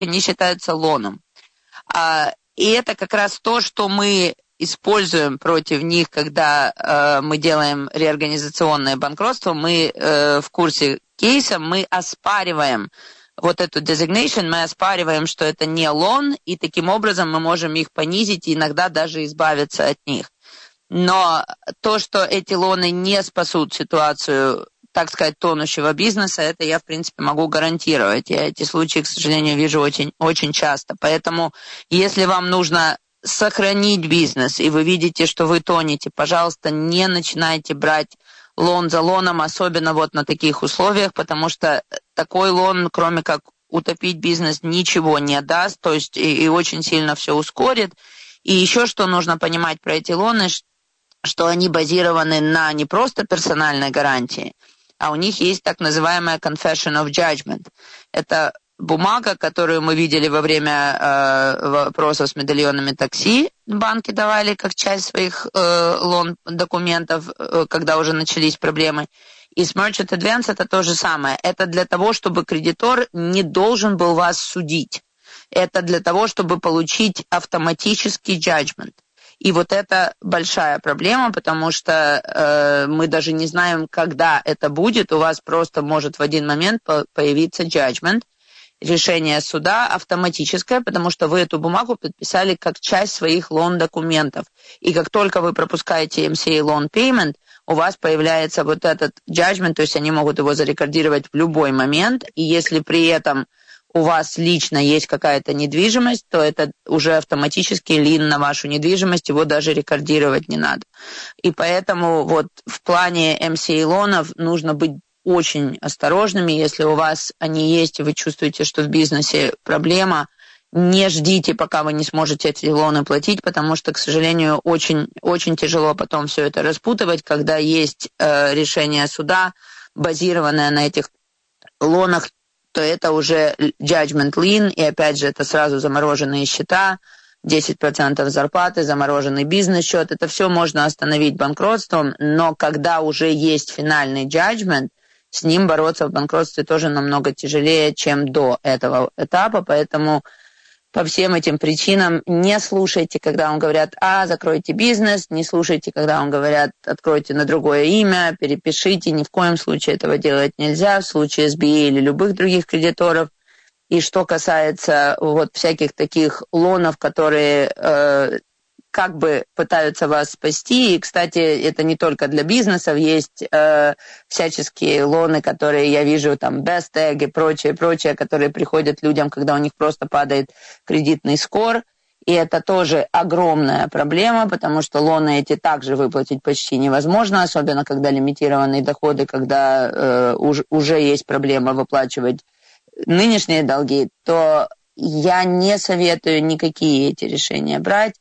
не считаются лоном. И это как раз то, что мы используем против них, когда мы делаем реорганизационное банкротство. Мы в курсе кейса, мы оспариваем вот эту designation, мы оспариваем, что это не лон, и таким образом мы можем их понизить и иногда даже избавиться от них. Но то, что эти лоны не спасут ситуацию, так сказать, тонущего бизнеса, это я, в принципе, могу гарантировать. Я эти случаи, к сожалению, вижу очень, очень часто. Поэтому, если вам нужно сохранить бизнес, и вы видите, что вы тонете, пожалуйста, не начинайте брать лон за лоном, особенно вот на таких условиях, потому что такой лон, кроме как утопить бизнес, ничего не даст, то есть и очень сильно все ускорит. И еще что нужно понимать про эти лоны, что они базированы на не просто персональной гарантии, а у них есть так называемая confession of judgment. Это бумага, которую мы видели во время вопросов с медальонами такси, банки давали как часть своих лон-документов, когда уже начались проблемы. И с Merchant Advance это то же самое. Это для того, чтобы кредитор не должен был вас судить. Это для того, чтобы получить автоматический judgment. И вот это большая проблема, потому что мы даже не знаем, когда это будет. У вас просто может в один момент появиться judgment, решение суда автоматическое, потому что вы эту бумагу подписали как часть своих лон-документов. И как только вы пропускаете MCA Loan Payment, у вас появляется вот этот judgment, то есть они могут его зарекордировать в любой момент, и если при этом у вас лично есть какая-то недвижимость, то это уже автоматически лин на вашу недвижимость, его даже рекордировать не надо. И поэтому вот в плане MCA лонов нужно быть очень осторожными. Если у вас они есть, и вы чувствуете, что в бизнесе проблема, не ждите, пока вы не сможете эти лоны платить, потому что, к сожалению, очень, очень тяжело потом все это распутывать, когда есть решение суда, базированное на этих лонах, то это уже judgment lien, и опять же это сразу замороженные счета, 10% зарплаты, замороженный бизнес-счет. Это все можно остановить банкротством, но когда уже есть финальный judgment, с ним бороться в банкротстве тоже намного тяжелее, чем до этого этапа, поэтому по всем этим причинам не слушайте, когда вам говорят, закройте бизнес, не слушайте, когда вам говорят, откройте на другое имя, перепишите, ни в коем случае этого делать нельзя, в случае SBA или любых других кредиторов. И что касается вот всяких таких лонов, которые как бы пытаются вас спасти, и, кстати, это не только для бизнесов, есть всяческие лоны, которые я вижу, там, Best Egg и прочее, которые приходят людям, когда у них просто падает кредитный скор, и это тоже огромная проблема, потому что лоны эти также выплатить почти невозможно, особенно когда лимитированные доходы, когда уже есть проблема выплачивать нынешние долги, то я не советую никакие эти решения брать.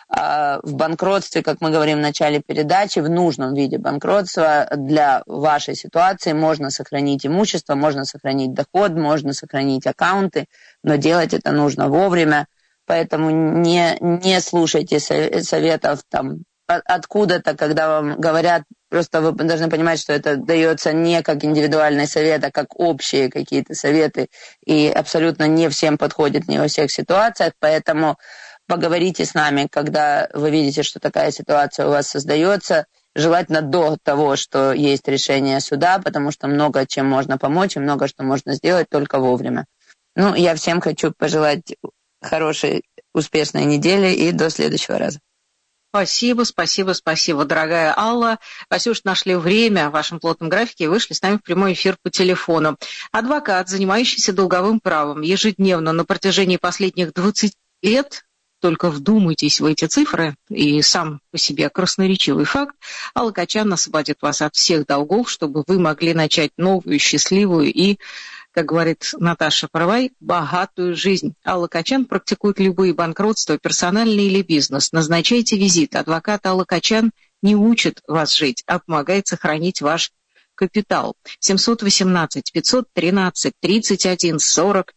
В банкротстве, как мы говорим в начале передачи, в нужном виде банкротства для вашей ситуации можно сохранить имущество, можно сохранить доход, можно сохранить аккаунты, но делать это нужно вовремя, поэтому не слушайте советов там откуда-то, когда вам говорят, просто вы должны понимать, что это дается не как индивидуальный совет, а как общие какие-то советы, и абсолютно не всем подходит, не во всех ситуациях, поэтому поговорите с нами, когда вы видите, что такая ситуация у вас создается, желательно до того, что есть решение суда, потому что много чем можно помочь и много что можно сделать только вовремя. Я всем хочу пожелать хорошей, успешной недели и до следующего раза. Спасибо, дорогая Алла. Спасибо, что нашли время в вашем плотном графике и вышли с нами в прямой эфир по телефону. Адвокат, занимающийся долговым правом, ежедневно на протяжении последних 20 лет, только вдумайтесь в эти цифры, и сам по себе красноречивый факт, Алла Качан освободит вас от всех долгов, чтобы вы могли начать новую, счастливую и, как говорит Наташа Парвай, богатую жизнь. Алла Качан практикует любые банкротства, персональные или бизнес. Назначайте визит. Адвокат Алла Качан не учит вас жить, а помогает сохранить ваш капитал. 718-513-31-45.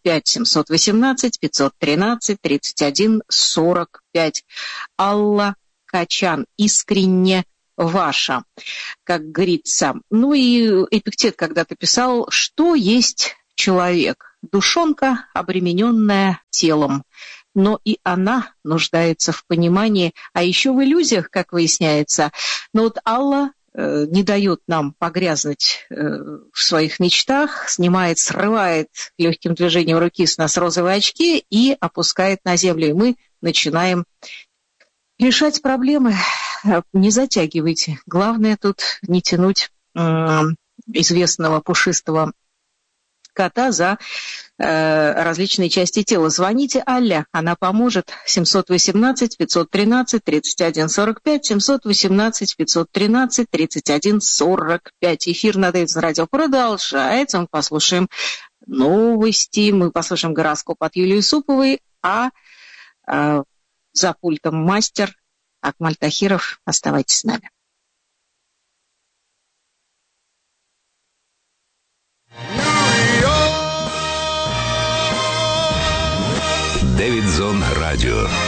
718-513-31-45. Алла Качан. Искренне ваша, как говорится. И Эпиктет когда-то писал, что есть человек. душонка, обремененная телом. Но и она нуждается в понимании, а еще в иллюзиях, как выясняется. Но вот Алла не дает нам погрязнуть в своих мечтах, срывает легким движением руки с нас розовые очки и опускает на землю. И мы начинаем решать проблемы. Не затягивайте. Главное тут не тянуть известного пушистого кота за различные части тела. Звоните Алле, она поможет. 718-513-31-45, 718-513-31-45. Эфир на Дэвидсон радио продолжается. Мы послушаем новости, мы послушаем гороскоп от Юлии Суповой, а за пультом мастер Акмаль Тахиров. Оставайтесь с нами. Дэвидсон радио.